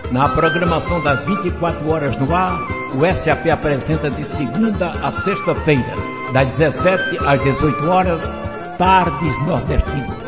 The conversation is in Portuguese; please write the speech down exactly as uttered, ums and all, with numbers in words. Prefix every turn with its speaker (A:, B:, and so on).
A: Na programação das vinte e quatro horas no ar, o S A P apresenta de segunda a sexta-feira, das dezessete às dezoito horas, Tardes Nordestinas.